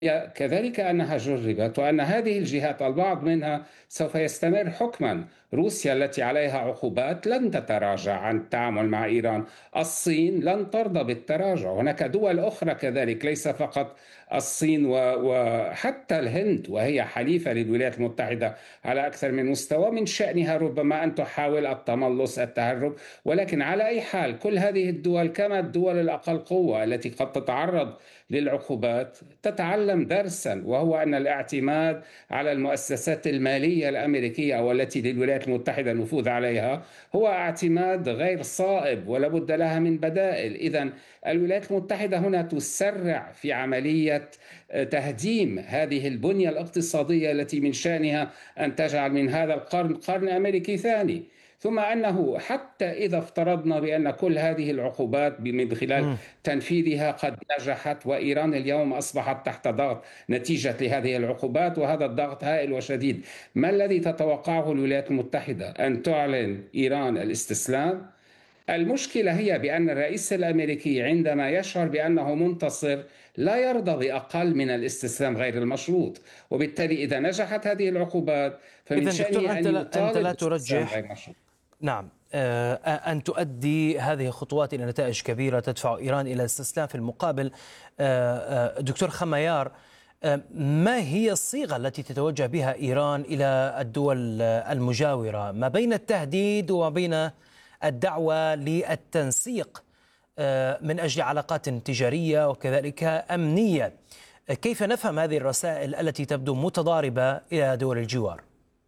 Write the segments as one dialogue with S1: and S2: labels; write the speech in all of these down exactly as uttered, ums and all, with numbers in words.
S1: هي كذلك أنها جربت، وأن هذه الجهات البعض منها سوف يستمر حكما. روسيا التي عليها عقوبات لن تتراجع عن التعامل مع إيران. الصين لن ترضى بالتراجع. هناك دول أخرى كذلك، ليس فقط الصين و- وحتى الهند، وهي حليفة للولايات المتحدة على أكثر من مستوى، من شأنها ربما أن تحاول التملص، التهرب. ولكن على أي حال، كل هذه الدول كما الدول الأقل قوة التي قد تتعرض للعقوبات تتعلم درسا، وهو أن الاعتماد على المؤسسات المالية الأمريكية والتي للولايات المتحدة نفوذ عليها هو اعتماد غير صائب، ولا بد لها من بدائل. إذا الولايات المتحدة هنا تسرع في عملية تهديم هذه البنية الاقتصادية التي من شأنها أن تجعل من هذا القرن قرن أمريكي ثاني. ثم أنه حتى إذا افترضنا بأن كل هذه العقوبات من خلال
S2: مم.
S1: تنفيذها قد نجحت، وإيران اليوم أصبحت تحت ضغط نتيجة لهذه العقوبات، وهذا الضغط هائل وشديد، ما الذي تتوقعه الولايات المتحدة؟ أن تعلن إيران الاستسلام؟ المشكلة هي بأن الرئيس الأمريكي عندما يشعر بأنه منتصر لا يرضى بأقل من الاستسلام غير المشروط، وبالتالي إذا نجحت هذه العقوبات فمن
S2: إذن دكتور،
S1: شأنه
S2: أنت
S1: أن
S2: لا أنت
S1: يطالب
S2: لا
S1: باستسلام
S2: ترجح،
S1: غير مشروط.
S2: نعم، آه، أن تؤدي هذه الخطوات إلى نتائج كبيرة تدفع إيران إلى الاستسلام. في المقابل، آه، آه، دكتور خميار، آه، ما هي الصيغة التي تتوجه بها إيران إلى الدول المجاورة ما بين التهديد وما بين الدعوة للتنسيق آه، من أجل علاقات تجارية وكذلك أمنية؟ كيف نفهم هذه الرسائل التي تبدو متضاربة إلى دول الجوار؟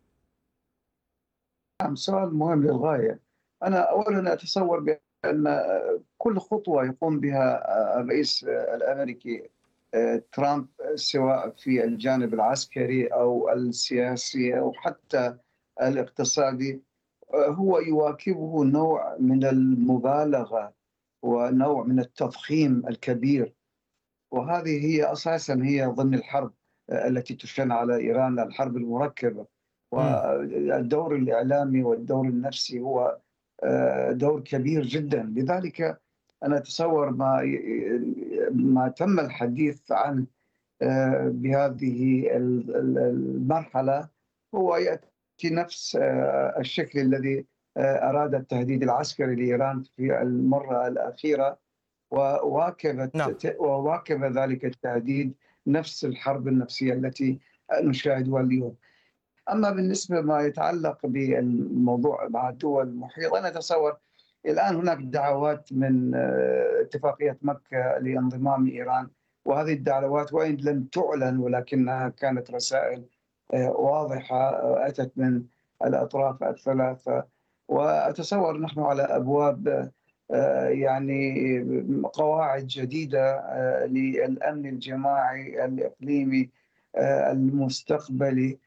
S3: نعم، سؤال مهم للغاية. أنا أولا أتصور بأن كل خطوة يقوم بها الرئيس الأمريكي ترامب، سواء في الجانب العسكري أو السياسي أو حتى الاقتصادي، هو يواكبه نوع من المبالغة ونوع من التضخيم الكبير. وهذه هي أساسا هي ضمن الحرب التي تشن على إيران، الحرب المركبة.
S2: مم.
S3: والدور الإعلامي والدور النفسي هو دور كبير جدا. لذلك أنا أتصور ما ما تم الحديث عنه بهذه المرحلة هو يأتي نفس الشكل الذي أراد التهديد العسكري لإيران في المرة الأخيرة،
S2: نعم.
S3: وواكبت وواكب ذلك التهديد نفس الحرب النفسية التي نشاهدها اليوم. أما بالنسبة ما يتعلق بالموضوع مع الدول المحيطة، أنا أتصور الآن هناك دعوات من اتفاقية مكة لانضمام إيران، وهذه الدعوات وإن لم تعلن ولكنها كانت رسائل واضحة أتت من الأطراف الثلاثة. وأتصور نحن على أبواب يعني قواعد جديدة للأمن الجماعي الإقليمي المستقبلي.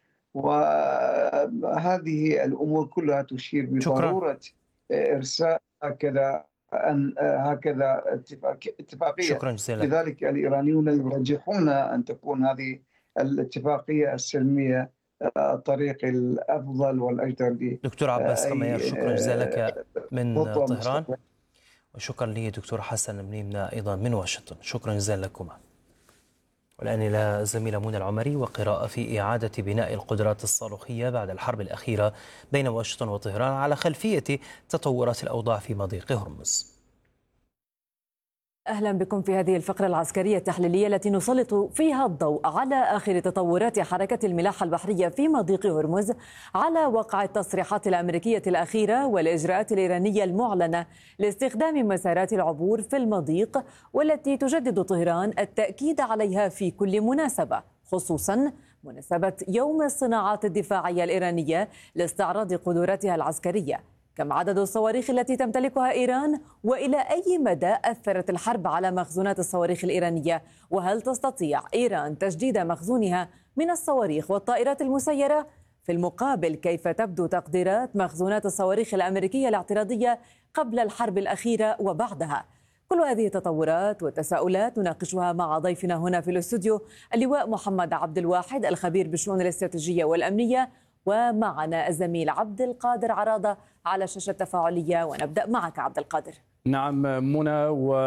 S3: وهذه الأمور كلها تشير
S2: شكرا.
S3: بضرورة إرساء هكذا أن هكذا اتفاقية.
S2: شكرا جزيلا.
S3: لذلك الإيرانيون يرجحون أن تكون هذه الاتفاقية السلمية الطريق الأفضل والأجدر
S2: دكتور عباس خميار،
S3: لأي
S2: شكرا جزيلا لك من
S3: خطوة
S2: طهران،
S3: مستقبلية.
S2: وشكرا لي دكتور حسن منيمنا أيضا من واشنطن. شكرا جزيلا لكما. والآن إلى زميلة منى العمري وقراءة في إعادة بناء القدرات الصاروخية بعد الحرب الأخيرة بين واشنطن وطهران على خلفية تطورات الأوضاع في مضيق هرمز.
S4: أهلا بكم في هذه الفقرة العسكرية التحليلية التي نسلط فيها الضوء على آخر تطورات حركة الملاحة البحرية في مضيق هرمز، على وقع التصريحات الأمريكية الأخيرة والإجراءات الإيرانية المعلنة لاستخدام مسارات العبور في المضيق، والتي تجدد طهران التأكيد عليها في كل مناسبة، خصوصا مناسبة يوم الصناعات الدفاعية الإيرانية لاستعراض قدراتها العسكرية. كم عدد الصواريخ التي تمتلكها إيران؟ وإلى أي مدى أثرت الحرب على مخزونات الصواريخ الإيرانية؟ وهل تستطيع إيران تجديد مخزونها من الصواريخ والطائرات المسيرة؟ في المقابل، كيف تبدو تقديرات مخزونات الصواريخ الأمريكية الاعتراضية قبل الحرب الأخيرة وبعدها؟ كل هذه التطورات والتساؤلات نناقشها مع ضيفنا هنا في الاستوديو، اللواء محمد عبد الواحد، الخبير بالشؤون الاستراتيجية والأمنية، ومعنا الزميل عبد القادر عراضة على شاشة تفاعلية. ونبدأ معك عبد القادر.
S5: نعم منى، وفي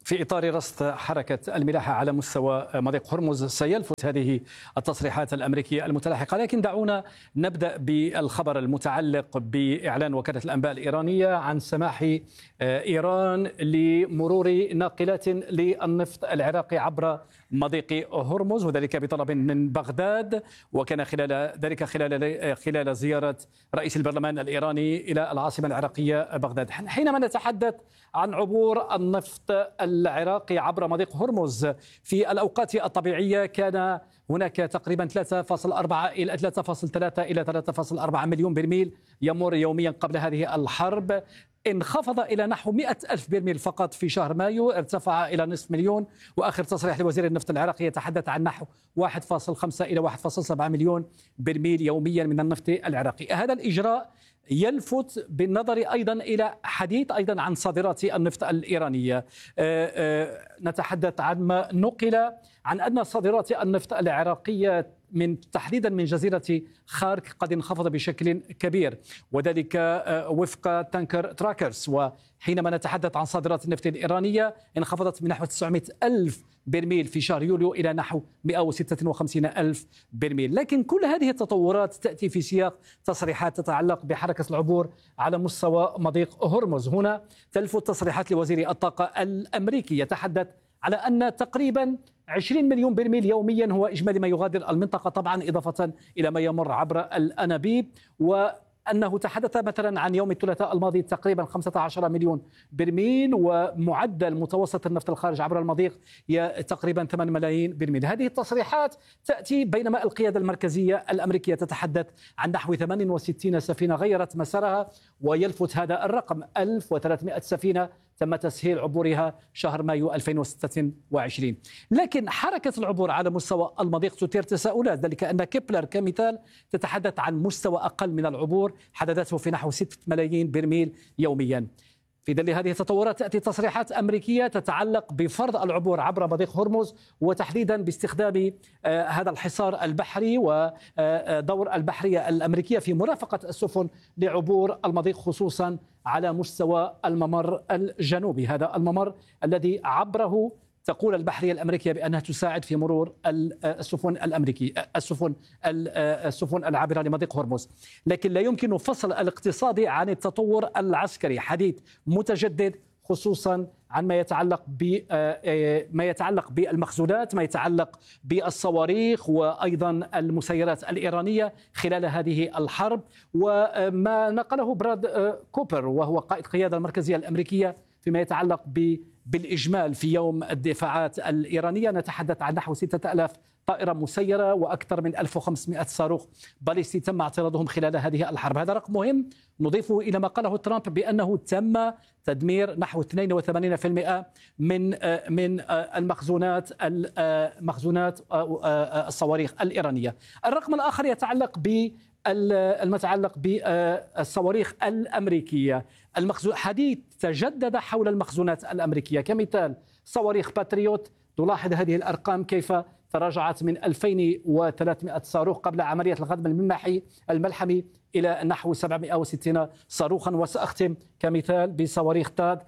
S5: في إطار رصد حركة الملاحة على مستوى مضيق هرمز سيلفت هذه التصريحات الأمريكية المتلاحقة، لكن دعونا نبدأ بالخبر المتعلق بإعلان وكالة الأنباء الإيرانية عن سماح إيران لمرور ناقلات للنفط العراقي عبر مضيق هرمز، وذلك بطلب من بغداد، وكان خلال ذلك خلال خلال زيارة رئيس البرلمان الإيراني إلى العاصمة العراقية بغداد. حينما نتحدث عن عبور النفط العراقي عبر مضيق هرمز في الأوقات الطبيعية كان هناك تقريبا ثلاثة فاصلة أربعة إلى ثلاثة فاصلة ثلاثة إلى ثلاثة فاصلة أربعة مليون برميل يمر يوميا قبل هذه الحرب، انخفض إلى نحو مئة ألف برميل فقط في شهر مايو، ارتفع إلى نصف مليون، وآخر تصريح لوزير النفط العراقي يتحدث عن نحو واحد فاصلة خمسة إلى واحد فاصلة سبعة مليون برميل يوميا من النفط العراقي. هذا الإجراء يلفت بالنظر أيضا إلى حديث أيضا عن صادرات النفط الإيرانية. نتحدث عن ما نقل عن أن صادرات النفط العراقية من تحديدا من جزيرة خارك قد انخفض بشكل كبير، وذلك وفق تانكر تراكرز. وحينما نتحدث عن صادرات النفط الإيرانية انخفضت من نحو تسعمئة ألف برميل في شهر يوليو إلى نحو مئة وستة وخمسين ألف برميل. لكن كل هذه التطورات تأتي في سياق تصريحات تتعلق بحركة العبور على مستوى مضيق هرمز. هنا تلفت تصريحات لوزير الطاقة الأمريكي يتحدث على أن تقريبا عشرين مليون برميل يوميا هو إجمالي ما يغادر المنطقة، طبعا إضافة إلى ما يمر عبر الأنابيب، وأنه تحدث مثلا عن يوم الثلاثاء الماضي تقريبا خمسة عشر مليون برميل، ومعدل متوسط النفط الخارج عبر المضيق تقريبا ثمانية ملايين برميل. هذه التصريحات تأتي بينما القيادة المركزية الأمريكية تتحدث عن نحو ثمانية وستين سفينة غيرت مسارها، ويلفت هذا الرقم ألف وثلاثمئة سفينة تم تسهيل عبورها شهر مايو ألفين وستة وعشرين. لكن حركة العبور على مستوى المضيق تثير تساؤلات، ذلك أن كيبلر كمثال تتحدث عن مستوى أقل من العبور حدثته في نحو ستة ملايين برميل يوميا. في ظل هذه التطورات تأتي تصريحات أمريكية تتعلق بفرض العبور عبر مضيق هرمز، وتحديدا باستخدام هذا الحصار البحري ودور البحرية الأمريكية في مرافقة السفن لعبور المضيق، خصوصا على مستوى الممر الجنوبي، هذا الممر الذي عبره تقول البحرية الأمريكية بأنها تساعد في مرور السفن الأمريكية السفن السفن العابرة لمضيق هرمز. لكن لا يمكن فصل الاقتصادي عن التطور العسكري، حديث متجدد خصوصا عن ما يتعلق بما يتعلق بالمخزونات، ما يتعلق بالصواريخ وأيضا المسيرات الإيرانية خلال هذه الحرب، وما نقله براد كوبر وهو قائد القيادة المركزية الأمريكية فيما يتعلق ب بالإجمال في يوم الدفاعات الإيرانية. نتحدث عن نحو ستة آلاف طائرة مسيرة وأكثر من ألف وخمسمئة صاروخ باليستي تم اعتراضهم خلال هذه الحرب. هذا رقم مهم نضيفه إلى ما قاله ترامب بأنه تم تدمير نحو اثنين وثمانين بالمئة من من المخزونات المخزونات الصواريخ الإيرانية. الرقم الآخر يتعلق ب المتعلق بالصواريخ الأمريكية. حديث تجدد حول المخزونات الأمريكية، كمثال صواريخ باتريوت تلاحظ هذه الأرقام كيف تراجعت من ألفين وثلاثمئة صاروخ قبل عملية الغضب الملحمي الملحمي إلى نحو سبعمئة وستين صاروخا. وسأختم كمثال بصواريخ تاد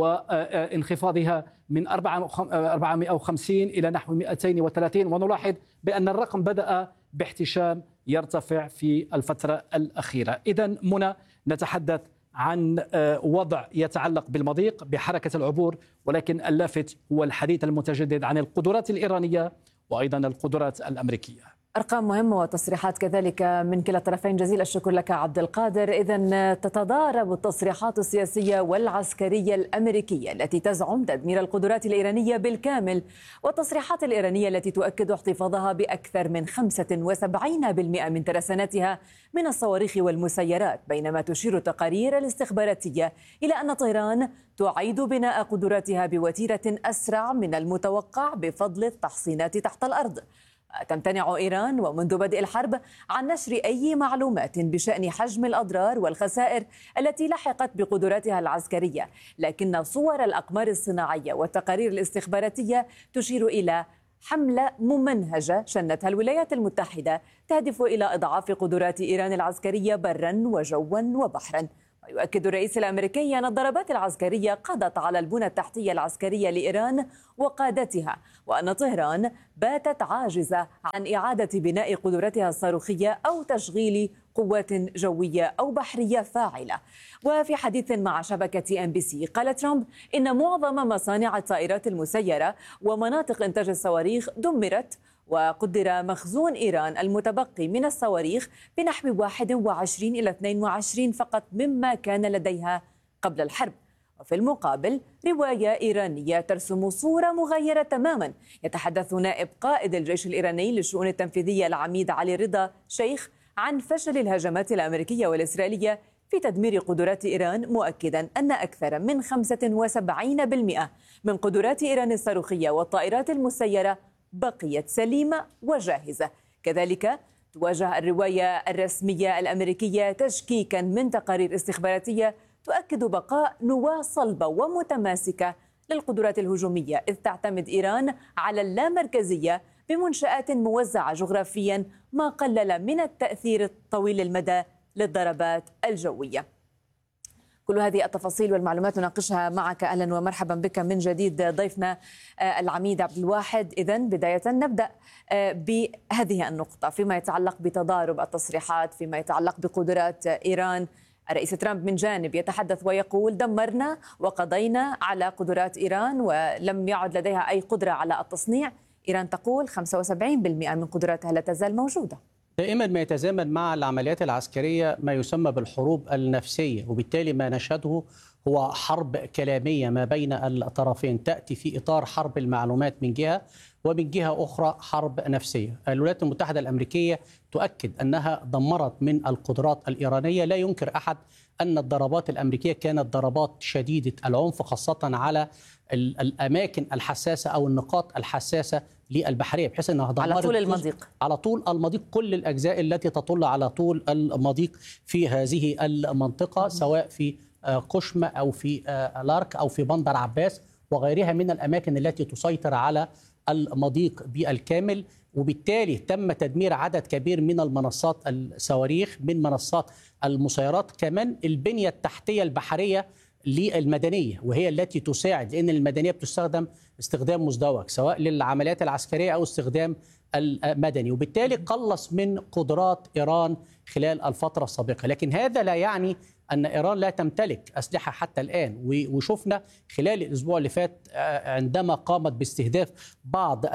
S5: وانخفاضها من أربعمئة وخمسين إلى نحو مئتين وثلاثين، ونلاحظ بأن الرقم بدأ باحتشام يرتفع في الفترة الأخيرة. إذن منى نتحدث عن وضع يتعلق بالمضيق بحركة العبور، ولكن اللافت هو الحديث المتجدد عن القدرات الإيرانية وأيضا القدرات الأمريكية.
S4: أرقام مهمة وتصريحات كذلك من كلا الطرفين. جزيل الشكر لك عبد القادر. إذن تتضارب التصريحات السياسية والعسكرية الأمريكية التي تزعم تدمير القدرات الإيرانية بالكامل، والتصريحات الإيرانية التي تؤكد احتفاظها بأكثر من خمسة وسبعين بالمئة من ترسانتها من الصواريخ والمسيرات، بينما تشير التقارير الاستخباراتية إلى أن طهران تعيد بناء قدراتها بوتيرة أسرع من المتوقع بفضل التحصينات تحت الأرض. تمتنع إيران ومنذ بدء الحرب عن نشر أي معلومات بشأن حجم الأضرار والخسائر التي لحقت بقدراتها العسكرية، لكن صور الأقمار الصناعية والتقارير الاستخباراتية تشير إلى حملة ممنهجة شنتها الولايات المتحدة تهدف إلى إضعاف قدرات إيران العسكرية برا وجوا وبحرا. ويؤكد الرئيس الأمريكي أن الضربات العسكرية قضت على البنى التحتية العسكرية لإيران وقادتها، وأن طهران باتت عاجزة عن إعادة بناء قدرتها الصاروخية أو تشغيل قوات جوية أو بحرية فاعلة. وفي حديث مع شبكة إم بي سي قال ترامب إن معظم مصانع الطائرات المسيرة ومناطق إنتاج الصواريخ دمرت، وقدر مخزون إيران المتبقي من الصواريخ بنحو واحد وعشرين إلى اثنين وعشرين فقط مما كان لديها قبل الحرب. وفي المقابل رواية إيرانية ترسم صورة مغايرة تماما. يتحدث نائب قائد الجيش الإيراني للشؤون التنفيذية العميد علي رضا شيخ عن فشل الهجمات الأمريكية والإسرائيلية في تدمير قدرات إيران، مؤكدا أن أكثر من خمسة وسبعين بالمئة من قدرات إيران الصاروخية والطائرات المسيرة بقيت سليمة وجاهزة. كذلك تواجه الرواية الرسمية الأمريكية تشكيكا من تقارير استخباراتية تؤكد بقاء نواة صلبة ومتماسكة للقدرات الهجومية، إذ تعتمد إيران على اللامركزية بمنشآت موزعة جغرافيا، ما قلل من التأثير الطويل المدى للضربات الجوية. كل هذه التفاصيل والمعلومات نناقشها معك. أهلا ومرحبا بك من جديد ضيفنا العميد عبد الواحد. إذن بداية نبدأ بهذه النقطة فيما يتعلق بتضارب التصريحات، فيما يتعلق بقدرات إيران. الرئيس ترامب من جانب يتحدث ويقول دمرنا وقضينا على قدرات إيران ولم يعد لديها أي قدرة على التصنيع. إيران تقول خمسة وسبعين بالمئة من قدراتها لا تزال موجودة.
S6: دائما ما يتزامن مع العمليات العسكرية ما يسمى بالحروب النفسية، وبالتالي ما نشهده هو حرب كلامية ما بين الطرفين تأتي في إطار حرب المعلومات من جهة، ومن جهة أخرى حرب نفسية. الولايات المتحدة الأمريكية تؤكد أنها دمرت من القدرات الإيرانية. لا ينكر أحد أن الضربات الأمريكية كانت ضربات شديدة العنف، خاصة على الأماكن الحساسة أو النقاط الحساسة للبحرية، بحيث أنها دمرت
S4: على طول المضيق
S6: على طول المضيق كل الأجزاء التي تطل على طول المضيق في هذه المنطقة، سواء في قشم أو في لارك أو في بندر عباس وغيرها من الأماكن التي تسيطر على المضيق بالكامل. وبالتالي تم تدمير عدد كبير من المنصات الصواريخ، من منصات المسيرات، كمان البنية التحتية البحرية للمدنية، وهي التي تساعد، لأن المدنية بتستخدم استخدام مزدوج سواء للعمليات العسكرية أو استخدام المدني، وبالتالي قلص من قدرات إيران خلال الفترة السابقة. لكن هذا لا يعني أن إيران لا تمتلك أسلحة حتى الآن، وشفنا خلال الأسبوع اللي فات عندما قامت باستهداف بعض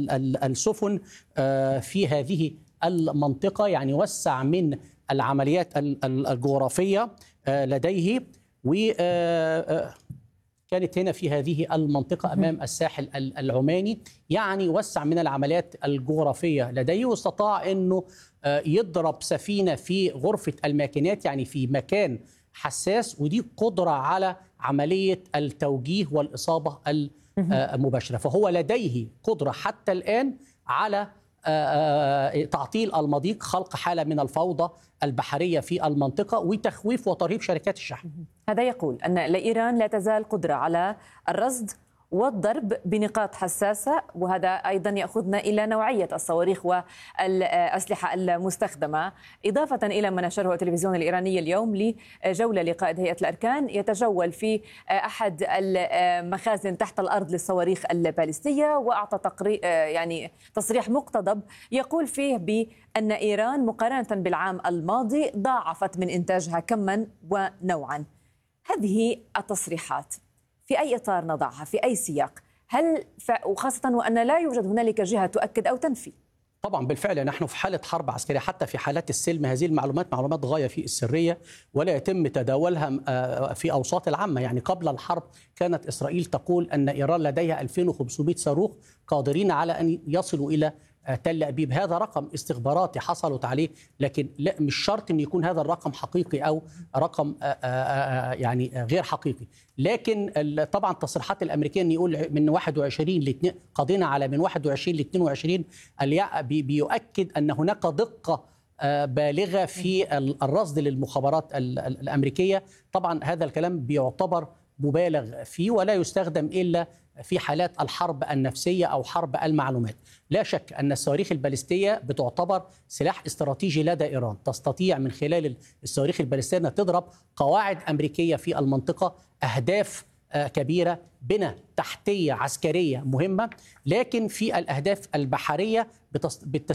S6: السفن في هذه المنطقة، يعني وسع من العمليات الجغرافية لديه، وكانت هنا في هذه المنطقة أمام الساحل العماني، يعني وسع من العمليات الجغرافية لديه، واستطاع أنه يضرب سفينة في غرفة الماكينات، يعني في مكان حساس، ودي قدرة على عملية التوجيه والإصابة المباشرة. فهو لديه قدرة حتى الآن على تعطيل المضيق، خلق حالة من الفوضى البحرية في المنطقة، وتخويف وترهيب شركات الشحن.
S4: هذا يقول أن لإيران لا تزال قدرة على الرصد والضرب بنقاط حساسة، وهذا أيضا يأخذنا إلى نوعية الصواريخ والأسلحة المستخدمة، إضافة إلى ما نشره التلفزيون الإيراني اليوم لجولة لقائد هيئة الأركان يتجول في أحد المخازن تحت الأرض للصواريخ الباليستية، وأعطى تقرير يعني تصريح مقتضب يقول فيه بأن إيران مقارنة بالعام الماضي ضاعفت من إنتاجها كما ونوعا. هذه التصريحات في أي إطار نضعها؟ في أي سياق؟ هل ف... وخاصة وأن لا يوجد هنالك جهة تؤكد أو تنفي؟
S6: طبعا بالفعل نحن في حالة حرب عسكرية، حتى في حالات السلم هذه المعلومات معلومات غاية في السرية، ولا يتم تداولها في أوساط العامة. يعني قبل الحرب كانت إسرائيل تقول أن إيران لديها ألفين وخمسمائة صاروخ قادرين على أن يصلوا إلى تل أبيب. هذا رقم استخباراتي حصلت عليه، لكن لا مش شرط أن يكون هذا الرقم حقيقي أو رقم يعني غير حقيقي. لكن طبعا التصريحات الأمريكية أن يقول من واحد وعشرين ل قضينا على من واحد وعشرين ل اثنين وعشرين بيؤكد أن هناك دقة بالغة في الرصد للمخابرات الأمريكية. طبعا هذا الكلام بيعتبر مبالغ فيه ولا يستخدم إلا في حالات الحرب النفسية أو حرب المعلومات. لا شك أن الصواريخ البالستية بتعتبر سلاح استراتيجي لدى إيران، تستطيع من خلال الصواريخ البالستية أن تضرب قواعد أمريكية في المنطقة، أهداف كبيرة، بنى تحتية عسكرية مهمة، لكن في الأهداف البحرية